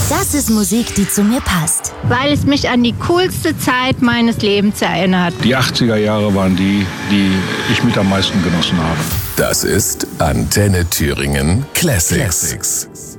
Das ist Musik, die zu mir passt. Weil es mich an die coolste Zeit meines Lebens erinnert. Die 80er Jahre waren die ich mit am meisten genossen habe. Das ist Antenne Thüringen Classics.